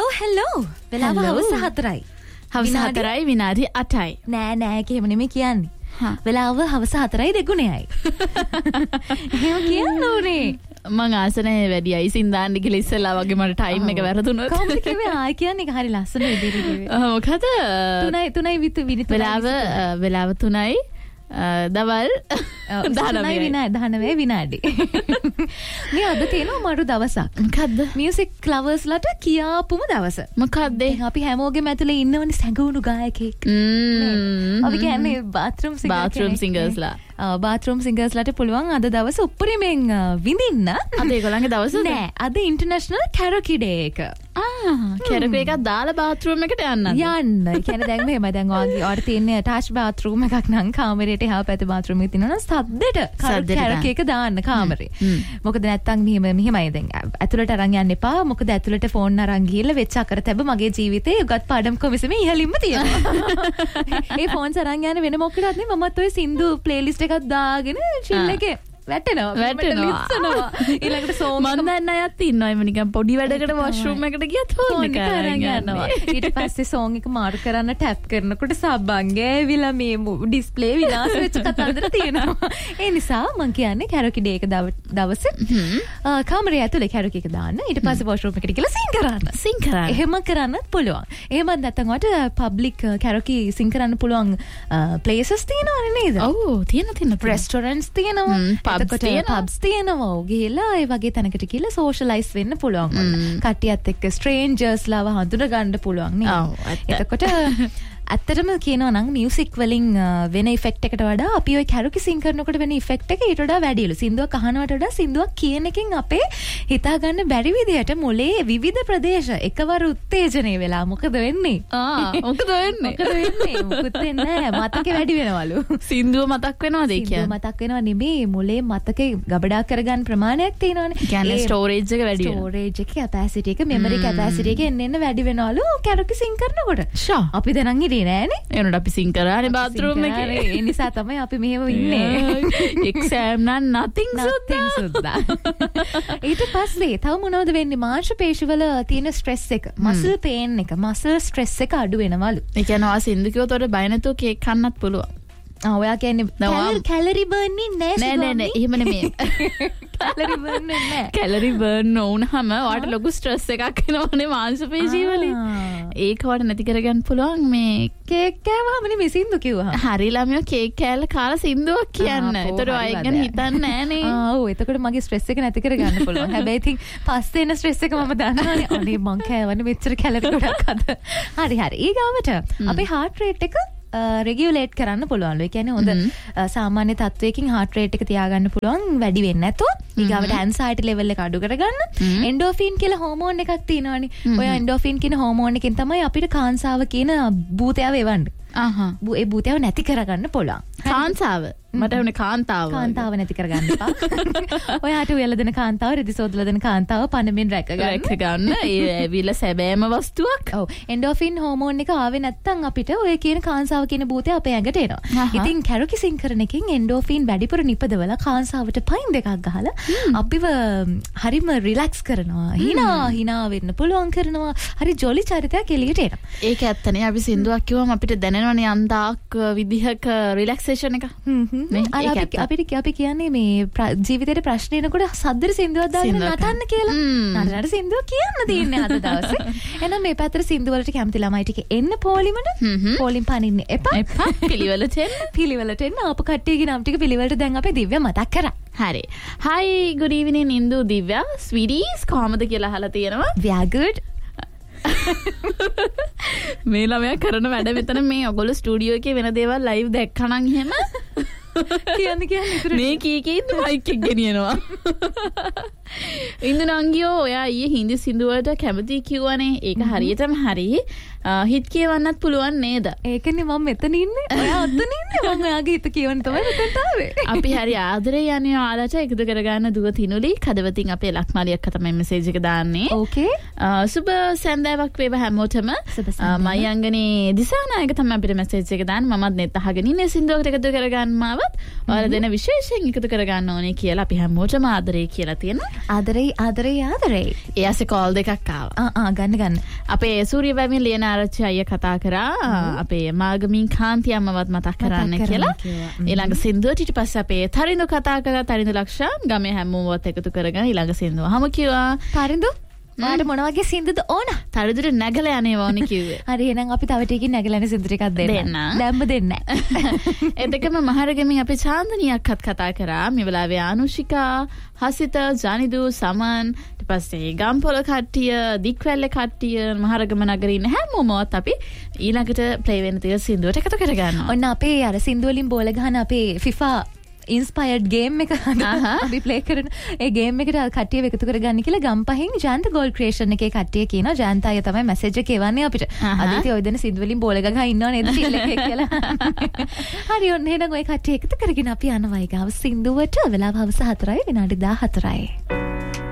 hello. වෙලාව හවස 4යි. හවස 4යි විනාඩි 8යි. නෑ එහෙම නෙමෙයි කියන්නේ. වෙලාව හවස 4යි දෙගුණයයි. එහෙම කියන්න ඕනේ. මං ආසනේ වැඩියයි සින්දාන්න ගිහලා ඉස්සලා වගේ මට ටයිම් එක වැරදුනොත්. කොහොමද කිව්වේ ආයි කියන්නේ ඒක හරි ලස්සන විදිහට කිව්වේ. මොකද 3යි විනිත් වෙලාව 3යි දවල් 19 විනාඩි. මේ අද තියෙනවා මරු දවසක්. මොකද්ද? මියුසික් ලවර්ස් ලට කියාපුම දවස. මොකද්ද? අපි හැමෝගෙම ඇතුලේ ඉන්නවනේ සැඟවුණු ගායකයෙක්. අපි කියන්නේ බාත්රූම් සිංගර්ස්ලා. බාත්රූම් සිංගර්ස්ලාට පුළුවන් අද දවස උපරිමෙන් විඳින්න. අද ඒගොල්ලන්ගේ දවසද? නෑ. අද ඉන්ටර්නැෂනල් කැරොකි ඩේ එක. කැරොකි එකක් දාලා බාත්රූම් එකට යන්න. ඒ කියන්නේ දැන් මෙහෙම දැන් ඔයාලට තියෙන ටච් බාත්රූම් එකක් නම් කාමරේට එහා පැත්තේ බාත්රූම් එකක් තියෙනවා නම් සද්දෙට කැරොකි එක දාන්න කාමරේ. මොකද නැත්තම් මෙහෙමයි දැන් ඇතුළට අරන් යන්න එපා. මොකද ඇතුළට ෆෝන් අරන් ගිහලා වෙච්ච අකරතැබ්බ මගේ ජීවිතේ උගත් පාඩම් කොමිසමේ ඉහළින්ම තියෙනවා. ඒ ෆෝන්ස් අරන් යන වෙන මොකටද නේ මමත් ඔය සින්දු ප්ලේලිස්ට් එකක් දාගෙන චිල් එකේ වැටෙනවා ඊළඟට සෝම මම දන්න අයත් ඉන්නවා එම නිකන් පොඩි වැඩකට වොෂ්රූම් එකට ගියත් ෆෝන් එක අරන් යනවා. ඊට පස්සේ සෝන් එක මාරු කරන්න ටැප් කරනකොට සබ්බන් ගෑවිලා මේ ඩිස්ප්ලේ විනාශ වෙච්ච කතන්දර තියෙනවා. ඒ නිසා මම කියන්නේ කැරොකි ඩේ එක දවසේ කාමරේ ඇතුලේ කැරොකි එක දාන්න. ඊට පස්සේ වොෂ්රූම් එකට ගිහලා සිං කරන්න. එහෙම කරන්නත් පුළුවන්. එහෙමත් නැත්නම් ඔයාලට පබ්ලික් කැරොකි සිං කරන්න පුළුවන් ප්ලේසස් තියෙනවනේ නේද? ඔව් තියෙන රෙස්ටොරන්ට්ස් තියෙනවා. පබ්ස් තියෙනවා. ගිහලා ඒ වගේ තැනකට ගිහලා සෝෂලයිස් වෙන්න පුළුවන්. කට්ටියත් එක්ක ස්ට්‍රේන්ජර්ස්ලාව හඳුනා ගන්න පුළුවන් නේ. එතකොට ඇත්තටම කියනවා නම් මියුසික් වලින් වෙන ඉෆෙක්ට් එකට වඩා අපි ওই කැරොකි සිං කරනකොට වෙන ඉෆෙක්ට් එක ඊට වඩා වැඩිලු. සින්දුවක් අහනවට වඩා සින්දුවක් කියන එකෙන් අපේ හිතා ගන්න බැරි විදිහට මොලේ විවිධ ප්‍රදේශ එකවර උත්තේජනය වෙලා මොකද වෙන්නේ? මොකද වෙන්නේ? මොකද වෙන්නේ? මතකේ වැඩි වෙනවලු. සින්දුව මතක් වෙනවද ඒ කියන්නේ? සින්දුව මතක් වෙනව නෙමෙයි මොලේ මතකේ ගබඩා කරගන්න ප්‍රමාණයක් තියෙනවනේ. කියන්නේ ස්ටෝරේජ් එක වැඩි වෙනවා. ස්ටෝරේජ් එක කැපැසිටි එක මෙමරි කැපැසිටි එක එන්න වැඩි වෙනවලු කැරොකි සිං කරනකොට. අපි දැනන් ඉන්නේ නෑනේ. එනකොට අපි සිං කරානේ බාත්රූම් එකේ. ඒ නිසා තමයි අපි මෙහෙම ඉන්නේ. එක්සෑම් නම් nothing සුද්දා. ඊට පස්සේ තව මොනවද වෙන්නේ? මාංශ පේශිවල තියෙන ස්ට්‍රෙස් එක, මසල් පේන් එක, මසල් ස්ට්‍රෙස් එක අඩු වෙනවලු. ඒ කියන්නේ ඔයා සින්දු කිව්වොත් ඔයාලට බය නැතුව කේක් කන්නත් පුළුවන්. ඔයා කියන්නේ කැලරි බර්නින් නෑ එහෙම නෙමෙයි. කැලරි බර්න් නෑ. කැලරි බර්න් නොවුනහම ඔයාලට ලොකු ස්ට්‍රෙස් එකක් එනවනේ මාංශපේශී වලින්. ඒක වට නැති කරගන්න පුළුවන් මේ කේක් කෑවම නෙමෙයි සින්දු කිව්වහම. හරි ළමයෝ කේක් කෑල්ල කාලා සින්දුවක් කියන්න. ඒතර ඔය ගැන හිතන්නේ නෑනේ. ඔව් එතකොට මගේ ස්ට්‍රෙස් එක නැති කරගන්න පුළුවන්. හැබැයි ඉතින් පස්සේ එන ස්ට්‍රෙස් එක මම දන්නවනේ. අනේ මං කෑවනේ මෙච්චර කැලරි ගොඩක් අද. හරි. ඊගාවට අපේ heart rate එක රෙගියුලේට් කරන්න පුළුවන්ලු. ඒ කියන්නේ හොඳ සාමාන්‍ය තත්වයකින් heart rate එක තියාගන්න පුළුවන් වැඩි වෙන්නේ නැතුව. ඊගාවට anxiety level එක අඩු කරගන්න. endorphin කියලා හෝමෝන් එකක් තියෙනවානේ. ඔය endorphin කියන හෝමෝන් එකෙන් තමයි අපිට කාංසාව කියන භූතයව එවන්නේ. ඒ භූතයව නැති කරගන්න පුළුවන්. කාංසාව මට උනේ කාන්තාව නැති කරගන්න එපා. ඔයාට උයලා දෙන කාන්තාව, රෙදි සෝදලා දෙන කාන්තාව පණමින් රැක ගන්න. ඒ ඇවිල්ලා සැබෑම වස්තුවක්. ඔව්. එන්ඩෝෆින් හෝමෝන් එක ආවේ නැත්නම් අපිට ඔය කියන කාන්සාව කියන භූතය අපේ ඇඟට එනවා. ඉතින් කැරොකි සිං කරන එකෙන් එන්ඩෝෆින් වැඩිපුර නිපදවලා කාන්සාවට පයින් දෙකක් ගහලා අපිව හරිම රිලැක්ස් කරනවා. hina වෙන්න පුළුවන් කරනවා. හරි ජොලි චරිතයක් එළියට එනවා. ඒක ඇත්තනේ. අපි සින්දුවක් කිව්වම අපිට දැනෙනවනේ අන්දාක් විදිහක රිලැක්සේෂන් එක. අපි කියන්නේ මේ ජීවිතේට ප්‍රශ්න එනකොට සද්දර සින්දුවක් දාගෙන නටන්න කියලා. නටනට සින්දුව කියන්න තියෙන්නේ අද දවසේ. එහෙනම් මේ පැත්තට සින්දු වලට කැමති ළමයි ටික එන්න පොලිමට. පොලිම් පනින්න එපා. පිළිවෙලට එන්න. අප කට්ටියගේ නම් ටික පිළිවෙලට දැන් අපි දිව්‍ය මතක් කරා. හරි. Hi good evening Indu Divya. Sweeties කොහමද කියලා අහලා තියෙනවා. We are good. මේ ළමයා කරන වැඩ මෙතන මේ ඔයගොල්ලෝ ස්ටුඩියෝ එකේ වෙන දේවල් ලයිව් දැක්කනම් එහෙම කියන්නේ මේ කීකේ මයික් එක ගෙනියනවා. ඉන්දු නංගියෝ ඔයා ඊයේ හින්දි සින්දුවට කැමති කිව්වනේ. ඒක හරියටම හරි. හිත් කියවන්නත් පුළුවන් නේද? ඒකනේ මම මෙතන ඉන්නේ. ඔයා ඔතන ඉන්නේ. මම ඔයාගේ හිත කියවන්න තමයි මෙතනට ආවේ. අපි හරි ආදරේ යන්නේ ඔයාලට එකතු කරගන්න දුව තිනුලි කදවතින් අපේ ලක්මාලි අක්කා තමයි මෙසේජ් එක දාන්නේ. ඕකේ. සුබ සන්දාවක් වේවා හැමෝටම. මයංගනේ දිසානායක තමයි අපිට මෙසේජ් එක දාන්නේ. මමත් නෙත් අහගෙන ඉන්නේ සින්දුවකට එකතු කරගන්න මාවත්. ඔයාලා දෙන විශේෂයෙන් එකතු කරගන්න ඕනේ කියලා අපි හැමෝටම ආදරේ කියලා තියෙනවා. ආදරේ ඒ ඇසේ කෝල් දෙකක් ආවා. ගන්න අපේ සූරියවැමින් ලියන ආරච්චි අයියා කතා කරා අපේ මාගමින් කාන්ති අම්මවත් මතක් කරන්න කියලා. ඊළඟ සින්දුවට ඊට පස්සේ අපේ තරිඳු කතා කරා. තරිඳු ලක්ෂා ගමේ හැමෝමවත් එකතු කරගෙන ඊළඟ සින්දුව හම කිව්වා. තරිඳු ඔයාට මොන වගේ සින්දුද ඕන? තරිඳුට නැගලා යන්නේ ඕනේ කිව්වේ. හරි එහෙනම් අපි තව ටිකකින් නැගලා යන සින්දු ටිකක් දෙන්න. දැම්ම දෙන්න. එතකම මහරගමින් අපේ චාන්දනියක්වත් කතා කරා. මේ වෙලාවේ ආනුෂිකා, හසිත, ජනිදු, සමන්, ඊට පස්සේ ගම්පොළ කට්ටිය, දික්වැල්ල කට්ටිය, මහරගම නගරේ ඉන්න හැමෝමවත් අපි ඊළඟට ප්ලේ වෙන තියෙන සින්දුවට එකතු කරගන්නවා. ඔන්න අපේ අර සින්දු වලින් බෝල ගහන අපේ FIFA ඉන්ස්පයර්ඩ් ගේම් එක අපි ප්ලේ කරන ඒ ගේම් එකට කට්ටිය එකතු කරගන්න කියලා ගම්පහින් ජයන්ත ගෝල් ක්‍රියේෂන් එකේ කට්ටිය කියනවා ජයන්ත අය තමයි මැසේජ් එක එවන්නේ අපිට. අදිති ඔය දෙන සින්දු වලින් බෝල ගගා ඉන්නව නේද ෆීල් එකේ කියලා. හරි ඔන්න එහෙනම් ඔය කට්ටිය එකතු කරගෙන අපි යනවා ඊගාව සින්දුවට. වෙලාව හවස 4:00 විනාඩි 14යි.